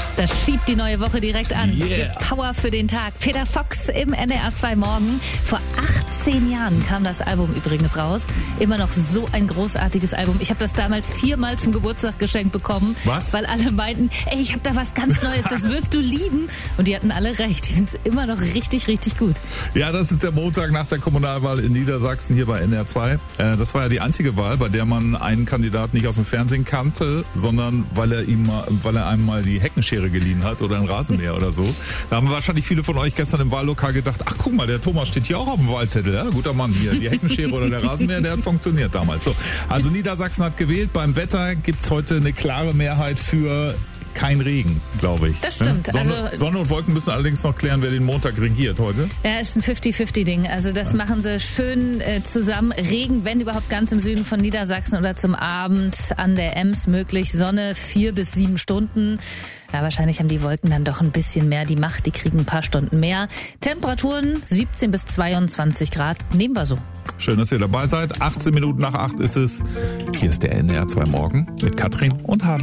Das schiebt die neue Woche direkt an. Yeah. Gibt Power für den Tag. Peter Fox im NDR 2 Morgen. Vor 18 Jahren kam das Album übrigens raus. Immer noch so ein großartiges Album. Ich habe das damals 4-mal zum Geburtstag geschenkt bekommen. Was? Weil alle meinten, ey, ich habe da was ganz Neues, das wirst du lieben. Und die hatten alle recht. Ich finde es immer noch richtig, richtig gut. Ja, das ist der Montag nach der Kommunalwahl in Niedersachsen hier bei NDR 2. Das war ja die einzige Wahl, bei der man einen Kandidaten nicht aus dem Fernsehen kannte, sondern weil er einem mal die Heckenschere geliehen hat oder ein Rasenmäher oder so. Da haben wahrscheinlich viele von euch gestern im Wahllokal gedacht, ach guck mal, der Thomas steht hier auch auf dem Wahlzettel. Ja, guter Mann hier. Die Heckenschere oder der Rasenmäher, der hat funktioniert damals. So, also Niedersachsen hat gewählt. Beim Wetter gibt's heute eine klare Mehrheit für kein Regen, glaube ich. Das stimmt. Sonne und Wolken müssen allerdings noch klären, wer den Montag regiert heute. Ja, ist ein 50-50-Ding. Also das machen sie schön zusammen. Regen, wenn überhaupt ganz im Süden von Niedersachsen oder zum Abend an der Ems möglich. Sonne 4 bis 7 Stunden. Ja, wahrscheinlich haben die Wolken dann doch ein bisschen mehr die Macht. Die kriegen ein paar Stunden mehr. Temperaturen 17 bis 22 Grad. Nehmen wir so. Schön, dass ihr dabei seid. 18 Minuten nach 8 ist es. Hier ist der NDR 2 Morgen mit Katrin und Harald.